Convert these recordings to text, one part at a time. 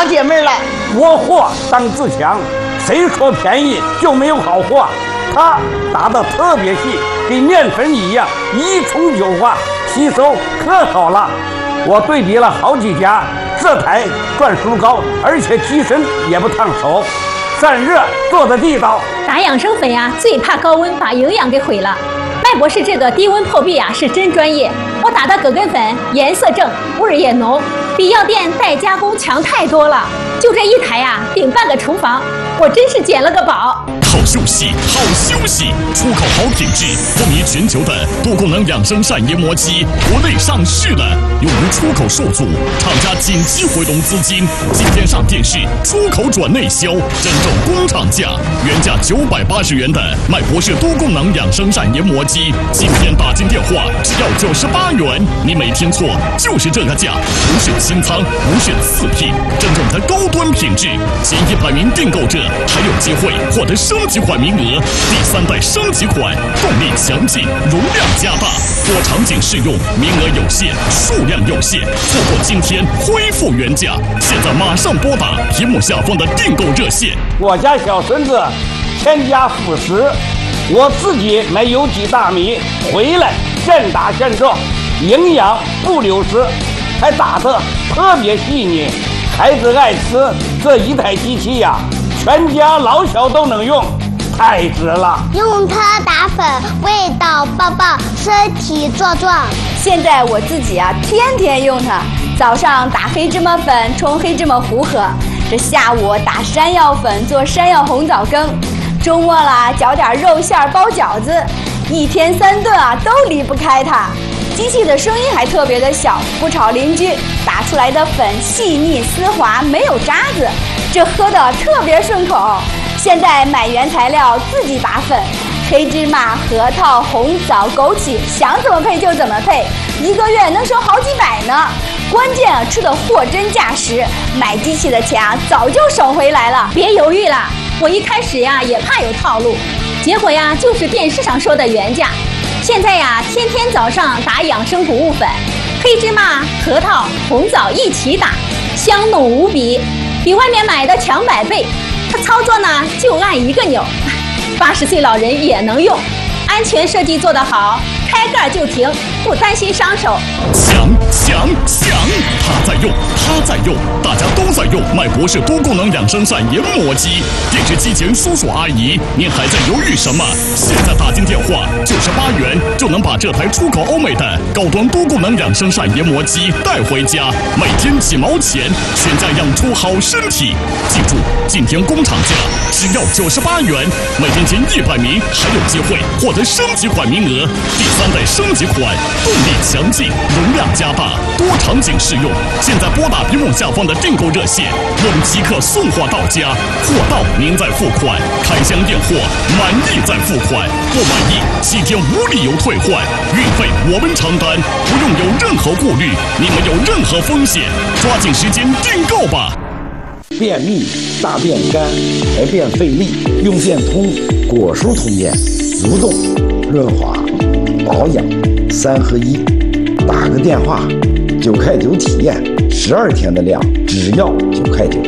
大姐妹了。 我货当自强，谁说便宜就没有好货？它打得特别细，跟面粉一样，一冲就化，吸收可好了。我对比了好几家，这台转速高，而且机身也不烫手，散热做的地道。 打养生粉呀，最怕高温把营养给毁了。麦博士这个低温破壁啊是真专业，我打的葛根粉颜色正，味儿也浓，比药店代加工强太多了。就这一台呀，顶半个厨房，我真是捡了个宝。 好休息，好休息！出口好品质，风靡全球的多功能养生膳研磨机，国内上市了。由于出口受阻，厂家紧急回笼资金，今天上电视，出口转内销，真正工厂价，原价980元的麦博士多功能养生膳研磨机，今天打进电话只要98元，你没听错，就是这个价，无选清仓，无选4P，真正的高端品质。前100名订购者还有机会获得升级款名额，第3代升级款，动力强劲，容量加大，多场景适用，名额有限，数量有限，错过今天恢复原价。现在马上拨打屏幕下方的订购热线。 我家小孙子添加辅食，我自己买有机大米回来现打现做，营养不流失，还打得特别细腻，孩子爱吃。这一台机器呀，全家老小都能用，太值了。 用它打粉，味道棒棒，身体壮壮。 现在我自己啊，天天用它。早上打黑芝麻粉冲黑芝麻糊喝，这下午打山药粉做山药红枣羹，周末啦搅点肉馅包饺子，一天3顿啊都离不开它。机器的声音还特别的小，不吵邻居，打出来的粉细腻丝滑，没有渣子，这喝的特别顺口。现在买原材料自己打粉，黑芝麻、核桃、红枣、枸杞，想怎么配就怎么配，1个月能省好几百呢。关键啊，吃的货真价实，买机器的钱啊早就省回来了。 别犹豫了，我一开始呀也怕有套路，结果呀就是电视上说的原价。现在呀，天天早上打养生谷物粉，黑芝麻、核桃、红枣一起打，香浓无比，比外面买的强100倍。它操作呢就按1个钮，80岁老人也能用，安全设计做得好，开盖就停，不担心伤手。 响！他在用，大家都在用麦博士多功能养生膳研磨机。电视机前叔叔阿姨，您还在犹豫什么？现在打进电话，98元就能把这台出口欧美的高端多功能养生膳研磨机带回家，每天几毛钱，全家养出好身体。记住，今天工厂价只要98元，每天前100名还有机会获得升级款名额，第3代升级款，动力强劲，容量加大，多场景适用。现在拨打屏幕下方的订购热线，我们即刻送货到家，货到您再付款，开箱验货，满意再付款，不满意7天无理由退换，运费我们承担，不用有任何顾虑，你们有任何风险，抓紧时间订购吧。 便秘、大便干、排便费力，用健通果蔬通便，蠕动、润滑、保养3合1。打个电话，9块9体验，12天的量只要9块9。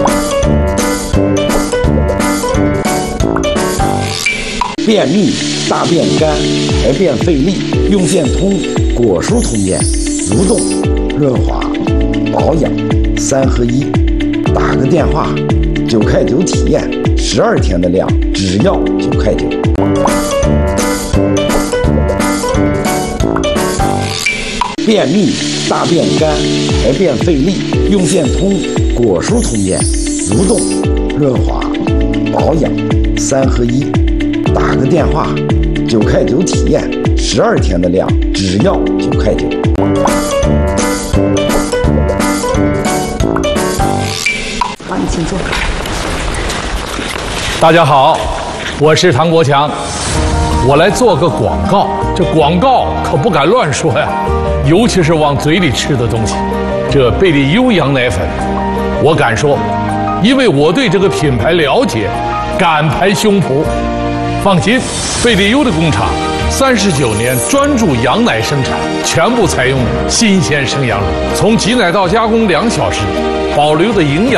便秘、大便干、排便费力，用健通果蔬通便，蠕动、润滑、保养3合1。打个电话，9块9体验，12天的量只要9块9。便秘、大便干、排便费力，用健通果蔬通便，蠕动、润滑、保养3合1。打个电话，9块9体验，12天的量只要9块9。 好，你请坐。 大家好，我是唐国强，我来做个广告。这广告可不敢乱说呀，尤其是往嘴里吃的东西。这贝利优羊奶粉，我敢说，因为我对这个品牌了解，敢拍胸脯。放心，贝利优的工厂39年专注羊奶生产，全部采用新鲜生羊乳，从挤奶到加工2小时，保留的营养。